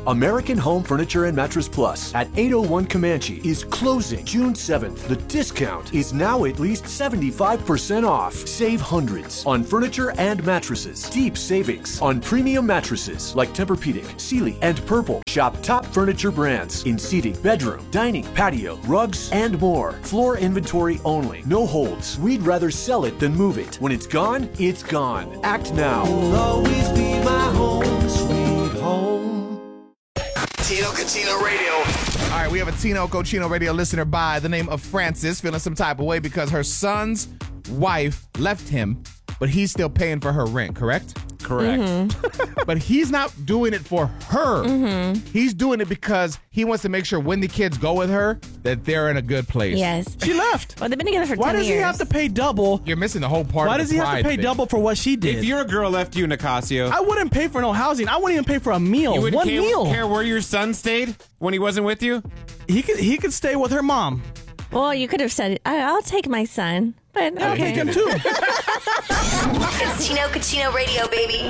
American Home Furniture and Mattress Plus at 801 Comanche is closing June 7th. The discount is now at least 75% off. Save hundreds on furniture and mattresses. Deep savings on premium mattresses like Tempur-Pedic, Sealy, and Purple. Shop top furniture brands in seating, bedroom, dining, patio, rugs, and more. Floor inventory only. No holds. We'd rather sell it than move it. When it's gone, it's gone. Act now. You'll always be my home, sweet home. Tino Cochino Radio. All right, we have a Tino Cochino Radio listener by the name of Francis feeling some type of way because her son's wife left him, but he's still paying for her rent, correct? Correct. Mm-hmm. But he's not doing it for her. Mm-hmm. He's doing it because he wants to make sure when the kids go with her that they're in a good place. Yes. She left. Well, they've been together for 10 years. Why does he have to pay double? You're missing the whole part Why of does the he have to pay thing. double for what she did? If your girl left you, Nicasio, I wouldn't pay for no housing. I wouldn't even pay for a meal. you wouldn't One meal. care where your son stayed when he wasn't with you? He could stay with her mom. Well, you could have said, I'll take my son. But I'll okay. take him too. It's Tino Cochino Radio, baby.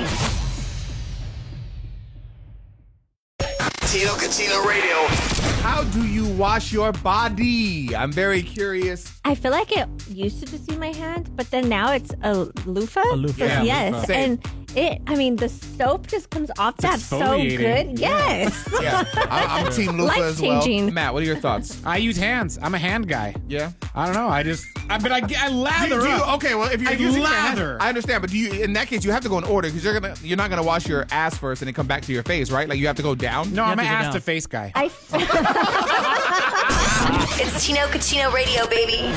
Tino Cochino Radio. How do you wash your body? I'm very curious. I feel like it used to just be my hand, but then now it's a loofah. A loofah. Yeah, yes. loofah. And the soap just comes off that so exfoliating. good. Yes. Yeah, I'm Team Lufa as well. Life-changing. Matt, what are your thoughts? I use hands. I'm a hand guy. Yeah. I don't know. I lather up. Okay, well, if you're I using your lather. hand, I understand, but in that case, you have to go in order because you're not gonna wash your ass first and then come back to your face, right? Like you have to go down. No, I'm have an to go ass down. to face guy. It's Tino Cochino Radio, baby.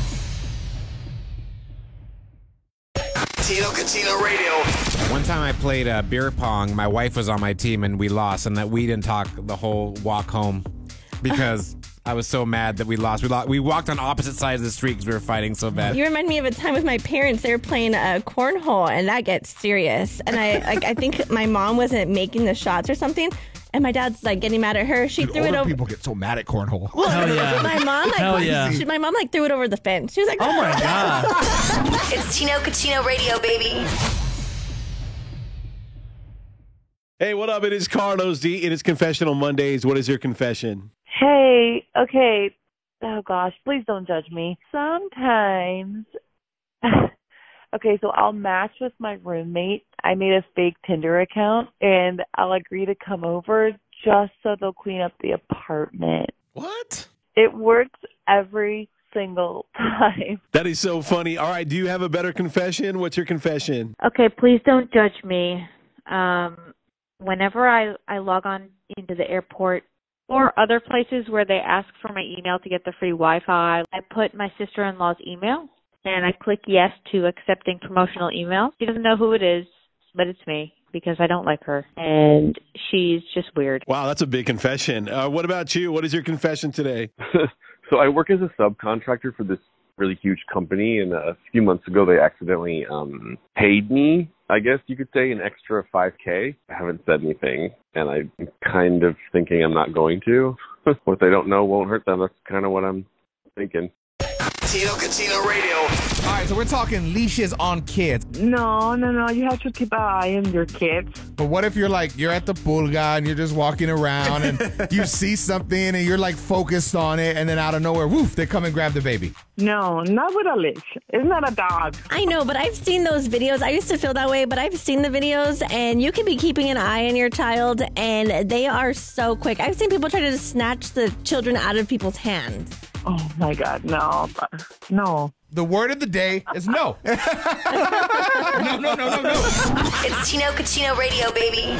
Tino Cochino Radio. One time I played beer pong. My wife was on my team and we lost, and that we didn't talk the whole walk home because I was so mad that we lost. We walked on opposite sides of the street because we were fighting so bad. You remind me of a time with my parents. They were playing cornhole, and that gets serious. And I think my mom wasn't making the shots or something. And my dad's like getting mad at her. She threw it over. People get so mad at cornhole. Hell yeah. My mom Hell yeah. my mom threw it over the fence. She was like, Oh my God. It's Tino Cochino Radio, baby. Hey, what up? It is Carlos D. It is Confessional Mondays. What is your confession? Hey, okay. Oh gosh, please don't judge me. Sometimes, okay, so I'll match with my roommate. I made a fake Tinder account, and I'll agree to come over just so they'll clean up the apartment. What? It works every single time. That is so funny. All right, do you have a better confession? What's your confession? Okay, please don't judge me. Whenever I log on into the airport or other places where they ask for my email to get the free Wi-Fi, I put my sister-in-law's email, and I click yes to accepting promotional emails. She doesn't know who it is, but it's me because I don't like her, and she's just weird. Wow, that's a big confession. What about you? What is your confession today? So I work as a subcontractor for this really huge company, and a few months ago they accidentally paid me, I guess you could say, an extra $5K. I haven't said anything, and I'm kind of thinking I'm not going to. What they don't know won't hurt them. That's kind of what I'm thinking. Tino Cochino Radio. All right, so we're talking leashes on kids. No. You have to keep an eye on your kids. But what if you're at the pulga and you're just walking around and you see something and you're like focused on it, and then out of nowhere, woof, they come and grab the baby. No, not with a leash. It's not a dog. I know, but I've seen those videos. I used to feel that way, but I've seen the videos, and you can be keeping an eye on your child, and they are so quick. I've seen people try to snatch the children out of people's hands. Oh my God, no. The word of the day is no. No. It's Tino Cochino Radio, baby.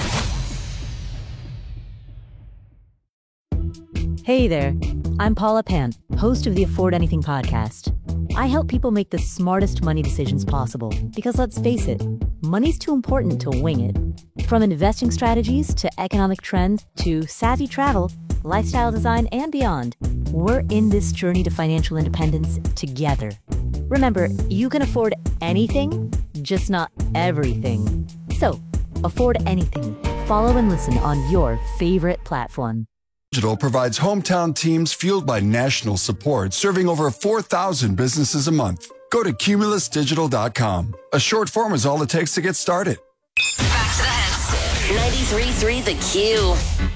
Hey there, I'm Paula Pant, host of the Afford Anything podcast. I help people make the smartest money decisions possible because, let's face it, money's too important to wing it. From investing strategies to economic trends to savvy travel, lifestyle design, and beyond, we're in this journey to financial independence together. Remember, you can afford anything, just not everything. So, afford anything. Follow and listen on your favorite platform. Digital provides hometown teams fueled by national support, serving over 4,000 businesses a month. Go to cumulusdigital.com. A short form is all it takes to get started. Back to the hits. 93.3 The Q.